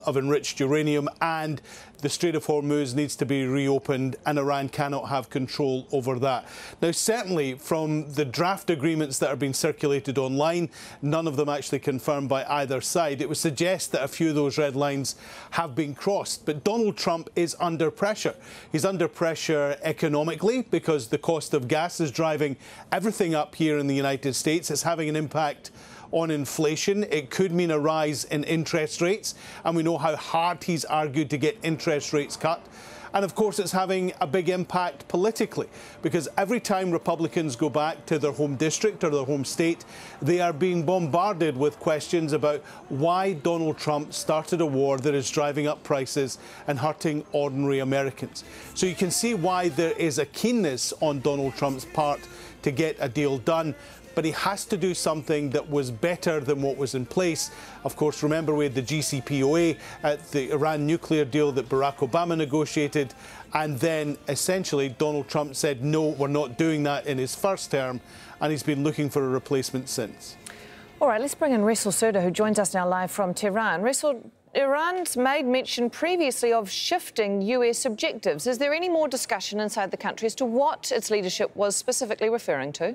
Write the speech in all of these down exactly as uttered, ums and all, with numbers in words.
of enriched uranium, and the Strait of Hormuz needs to be reopened, and Iran cannot have control over that. Now, certainly from the draft agreements that are being circulated online, none of them actually confirmed by either side, it would suggest that a few of those red lines have been crossed. But Donald Trump is under pressure. He's under pressure economically because the cost of gas is driving everything up here in the United States. It's having an impact on inflation. It could mean a rise in interest rates, and we know how hard he's argued to get interest rates cut. And of course, it's having a big impact politically, because every time Republicans go back to their home district or their home state, they are being bombarded with questions about why Donald Trump started a war that is driving up prices and hurting ordinary Americans. So you can see why there is a keenness on Donald Trump's part to get a deal done. But he has to do something that was better than what was in place. Of course, remember we had the J C P O A, uh, the Iran nuclear deal that Barack Obama negotiated, and then essentially Donald Trump said, no, we're not doing that in his first term, and he's been looking for a replacement since. All right, let's bring in Ressel Surdar, who joins us now live from Tehran. Ressel, Iran's made mention previously of shifting U S objectives. Is there any more discussion inside the country as to what its leadership was specifically referring to?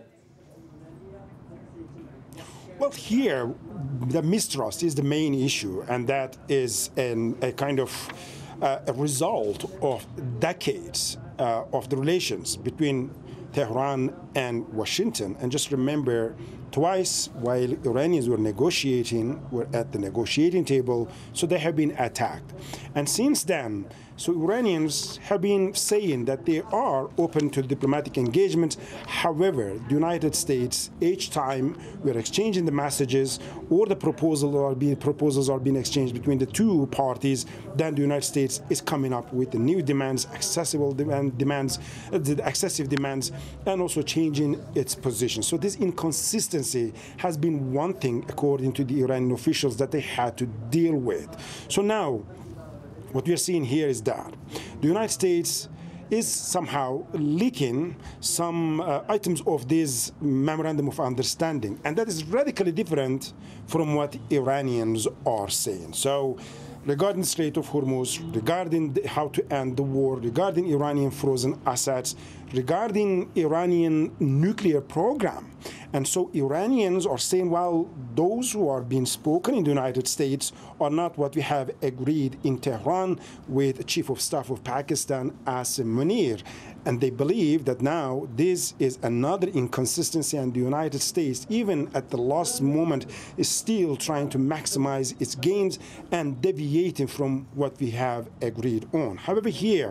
Well, here, the mistrust is the main issue, and that is an, a kind of uh, a result of decades uh, of the relations between Tehran and Washington. And just remember, twice while Iranians were negotiating, were at the negotiating table, so they have been attacked. And since then, so Iranians have been saying that they are open to diplomatic engagement. However, the United States, each time we're exchanging the messages or the proposal are being, proposals are being exchanged between the two parties, then the United States is coming up with the new demands, accessible demand, demands, uh, the excessive demands, and also changing its position. So this inconsistency has been one thing, according to the Iranian officials, that they had to deal with. So now, what we are seeing here is that the United States is somehow leaking some uh, items of this memorandum of understanding, and that is radically different from what Iranians are saying. So regarding the Strait of Hormuz, regarding the, how to end the war, regarding Iranian frozen assets, regarding Iranian nuclear program. And so Iranians are saying, well, those who are being spoken in the United States are not what we have agreed in Tehran with Chief of Staff of Pakistan, Asim Munir. And they believe that now this is another inconsistency, and the United States, even at the last moment, is still trying to maximize its gains and deviating from what we have agreed on. However, here,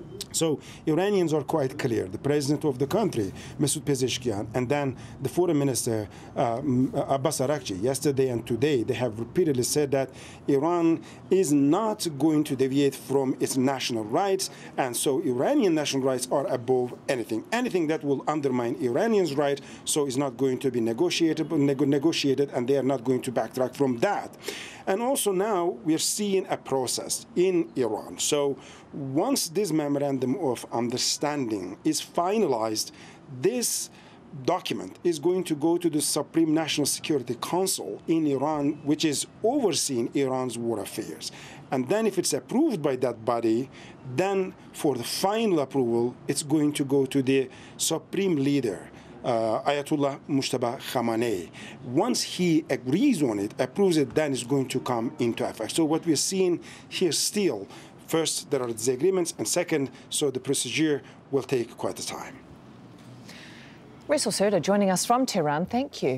so Iranians are quite clear. The president of the country, Masoud Pezeshkian, and then the foreign minister, uh, Abbas Araghchi, yesterday and today, they have repeatedly said that Iran is not going to deviate from its national rights, and so Iranian national rights are above anything. Anything that will undermine Iranians' right, so is not going to be negotiated, neg negotiated, and they are not going to backtrack from that. And also now we are seeing a process in Iran. So once this memorandum of understanding is finalized, this document is going to go to the Supreme National Security Council in Iran, which is overseeing Iran's war affairs. And then if it's approved by that body, then for the final approval, it's going to go to the supreme leader, Uh, Ayatollah Mujtaba Khamenei. Once he agrees on it, approves it, then it's going to come into effect. So what we're seeing here still, first, there are disagreements, and second, so the procedure will take quite a time. Ressel Surdar joining us from Tehran. Thank you.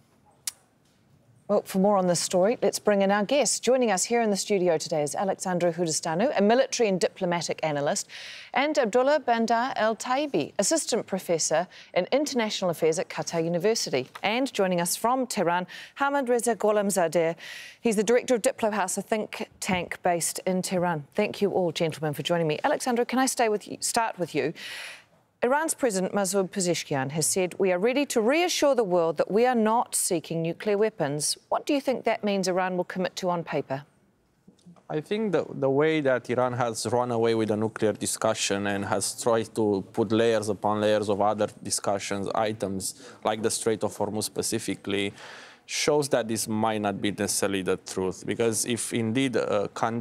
Well, for more on this story, let's bring in our guest. Joining us here in the studio today is Alexandru Hudestanu, a military and diplomatic analyst, and Abdullah Bandar El Taibi, assistant professor in international affairs at Qatar University. And joining us from Tehran, Hamid Reza Gholamzadeh. He's the director of Diplo House, a think tank based in Tehran. Thank you all, gentlemen, for joining me. Alexandru, can I stay with you, start with you? Iran's President Masoud Pezeshkian has said we are ready to reassure the world that we are not seeking nuclear weapons. What do you think that means Iran will commit to on paper? I think the, the way that Iran has run away with the nuclear discussion and has tried to put layers upon layers of other discussions, items, like the Strait of Hormuz specifically, shows that this might not be necessarily the truth. Because if indeed a country